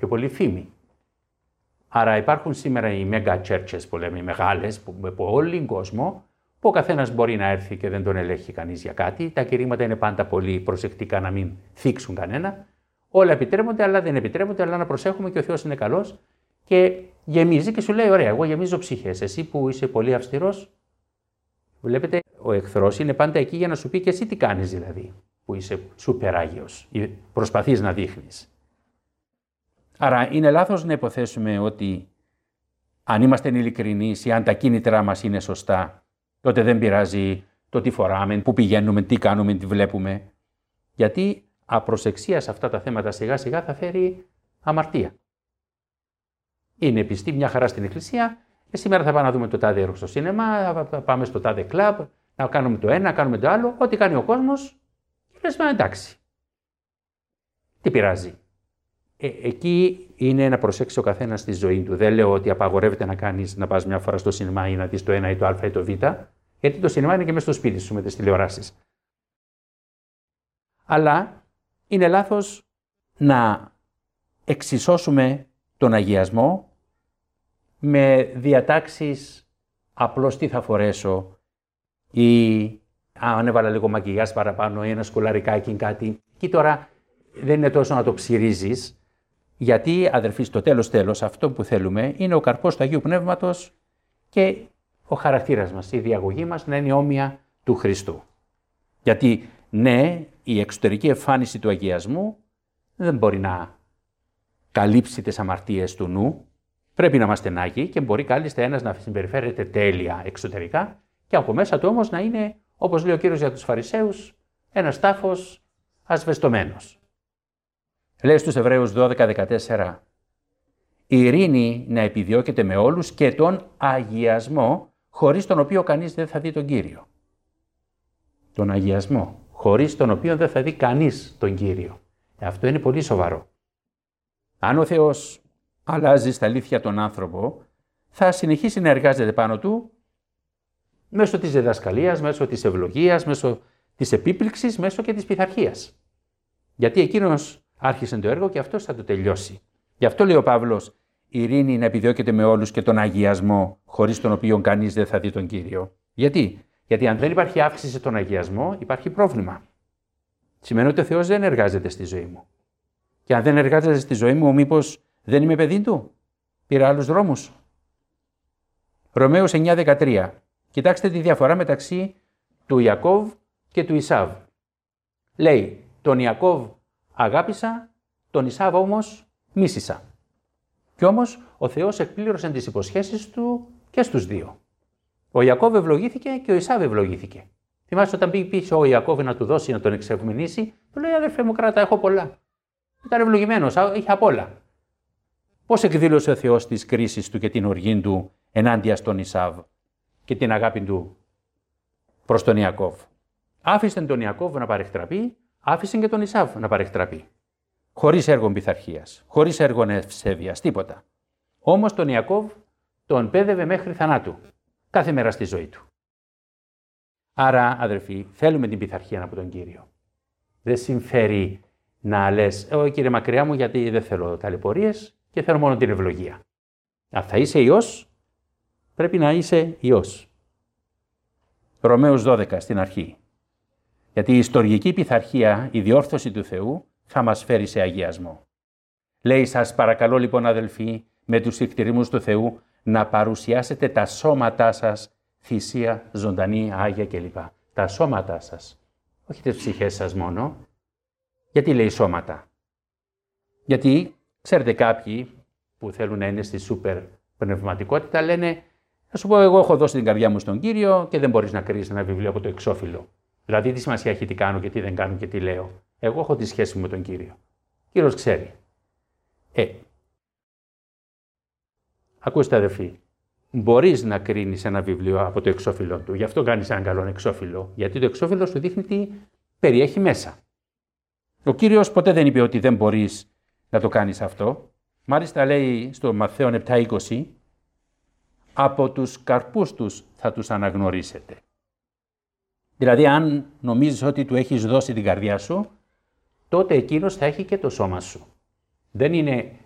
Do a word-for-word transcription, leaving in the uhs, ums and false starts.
πιο πολύ φήμη. Άρα υπάρχουν σήμερα οι mega churches που λέμε, οι μεγάλες, που από όλη τον κόσμο, που ο καθένας μπορεί να έρθει και δεν τον ελέγχει κανείς για κάτι. Τα κηρύγματα είναι πάντα πολύ προσεκτικά να μην θίξουν κανένα. Όλα επιτρέπονται, αλλά δεν επιτρέπονται, αλλά να προσέχουμε και ο Θεός είναι καλός και γεμίζει και σου λέει: ωραία, εγώ γεμίζω ψυχές. Εσύ που είσαι πολύ αυστηρός, βλέπετε, ο εχθρός είναι πάντα εκεί για να σου πει και εσύ τι κάνεις δηλαδή, που είσαι σούπερ άγιος ή προσπαθείς να δείχνεις. Άρα είναι λάθος να υποθέσουμε ότι αν είμαστε ειλικρινείς ή αν τα κίνητρά μας είναι σωστά, τότε δεν πειράζει το τι φοράμε, πού πηγαίνουμε, τι κάνουμε, τι βλέπουμε. Γιατί απροσεξία σε αυτά τα θέματα σιγά σιγά θα φέρει αμαρτία. Είναι πιστή μια χαρά στην εκκλησία και σήμερα θα πάμε να δούμε το τάδε έργο στο σίνεμα, θα πάμε στο τάδε κλαμπ, να κάνουμε το ένα, να κάνουμε το άλλο, ό,τι κάνει ο κόσμος, και λες, μα εντάξει. Τι πειράζει. Ε, εκεί είναι να προσέξει ο καθένας στη ζωή του. Δεν λέω ότι απαγορεύεται να κάνεις, να πας μια φορά στο σινεμά ή να δεις το ένα ή το α ή το β, γιατί το σινεμά είναι και μέσα στο σπίτι σου με τις τηλεοράσεις. Αλλά είναι λάθος να εξισώσουμε τον αγιασμό με διατάξεις απλώς τι θα φορέσω ή αν έβαλα λίγο μακιγιάζ παραπάνω ή ένα σκουλαρικάκι κάτι. Και τώρα δεν είναι τόσο να το ψιρίζεις, γιατί αδερφοί στο τέλος τέλος αυτό που θέλουμε είναι ο καρπός του Αγίου Πνεύματος και ο χαρακτήρας μας, η διαγωγή μας να είναι όμοια του Χριστού. Γιατί ναι, η εξωτερική εμφάνιση του αγιασμού δεν μπορεί να καλύψει τις αμαρτίες του νου. Πρέπει να είμαστε άγιοι και μπορεί κάλλιστα ένας να συμπεριφέρεται τέλεια εξωτερικά και από μέσα του όμως να είναι, όπως λέει ο Κύριος για τους Φαρισαίους, ένας τάφος ασβεστομένος. Λέει στους Εβραίους δώδεκα δεκατέσσερα, η ειρήνη να επιδιώκεται με όλους και τον αγιασμό, χωρίς τον οποίο κανείς δεν θα δει τον Κύριο. Τον αγιασμό, χωρίς τον οποίο δεν θα δει κανείς τον Κύριο. Αυτό είναι πολύ σοβαρό. Αν ο Θεός αλλάζει στα αλήθεια τον άνθρωπο, θα συνεχίσει να εργάζεται πάνω του μέσω της διδασκαλίας, μέσω της ευλογίας, μέσω της επίπληξης, μέσω και της πειθαρχίας. Γιατί εκείνος άρχισε το έργο και αυτός θα το τελειώσει. Γι' αυτό λέει ο Παύλος, η ειρήνη να επιδιώκεται με όλους και τον αγιασμό, χωρίς τον οποίο κανείς δεν θα δει τον Κύριο. Γιατί? Γιατί αν δεν υπάρχει αύξηση στον αγιασμό, υπάρχει πρόβλημα. Σημαίνει ότι ο Θεός δεν εργάζεται στη ζωή μου. Και αν δεν εργάζεται στη ζωή μου, μήπως δεν είμαι παιδί του? Πήρα άλλους δρόμους. Ρωμαίους εννιά δεκατρία. Κοιτάξτε τη διαφορά μεταξύ του Ιακώβ και του Ισάβ. Λέει, τον Ιακώβ αγάπησα, τον Ισάβ όμως μίσησα. Κι όμως ο Θεός εκπλήρωσε τις υποσχέσεις του και στους δύο. Ο Ιακώβ ευλογήθηκε και ο Ισάβ ευλογήθηκε. Θυμάστε όταν πήγε πίσω ο Ιακώβ να του δώσει να τον εξευμενήσει, του λέει, αδερφέ μου, κράτα, έχω πολλά. Ήταν ευλογημένος, είχε απ' όλα. Πώς εκδήλωσε ο Θεός τις κρίσεις του και την οργή του ενάντια στον Ισάβ και την αγάπη του προς τον Ιακώβ? Άφησε τον Ιακώβ να παρεκτραπεί, άφησε και τον Ισάβ να παρεκτραπεί. Χωρίς έργο πειθαρχίας, χωρίς έργο ευσέβειας, τίποτα. Όμως τον Ιακώβ τον πέδευε μέχρι θανάτου, κάθε μέρα στη ζωή του. Άρα, αδερφοί, θέλουμε την πειθαρχία από τον Κύριο. Δεν συμφέρει να λες, «Ω Κύριε μακριά μου, γιατί δεν θέλω ταλαιπωρίες και θέλω μόνο την ευλογία». Αν θα είσαι Υιός, πρέπει να είσαι Υιός. Ρωμαίους δώδεκα στην αρχή. Γιατί η ιστορική πειθαρχία, η διόρθωση του Θεού, θα μας φέρει σε αγιασμό. Λέει, σας παρακαλώ λοιπόν αδελφοί, με τους συχτηρμούς του Θεού, να παρουσιάσετε τα σώματά σας θυσία, ζωντανή, άγια κλπ. Τα σώματά σας, όχι τις ψυχές σας μόνο. Γιατί λέει σώματα? Γιατί, ξέρετε, κάποιοι που θέλουν να είναι στη σούπερ πνευματικότητα λένε, θα σου πω, εγώ έχω δώσει την καρδιά μου στον Κύριο και δεν μπορείς να κρίνεις ένα βιβλίο από το εξώφυλλο. Δηλαδή, τι σημασία έχει τι κάνω και τι δεν κάνω και τι λέω? Εγώ έχω τη σχέση μου με τον Κύριο. Ο Κύριος ξέρει. Ε, ακούστε αδερφοί, μπορείς να κρίνεις ένα βιβλίο από το εξώφυλλο του. Γι' αυτό κάνεις έναν καλό εξώφυλλο. Γιατί το εξώφυλλο σου δείχνει τι περιέχει μέσα. Ο Κύριος ποτέ δεν είπε ότι δεν μπορείς να το κάνεις αυτό. Μάλιστα λέει στο Ματθαίον επτά είκοσι, από τους καρπούς τους θα τους αναγνωρίσετε. Δηλαδή, αν νομίζεις ότι του έχεις δώσει την καρδιά σου, τότε εκείνος θα έχει και το σώμα σου. Δεν είναι